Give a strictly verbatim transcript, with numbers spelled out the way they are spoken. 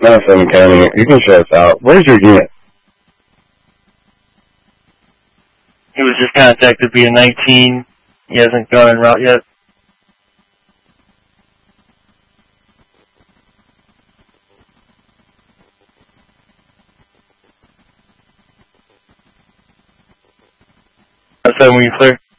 nine seven County. You can show us out. Where's your unit? He was just contacted via nineteen. He hasn't gone en route yet. Outside when you clear.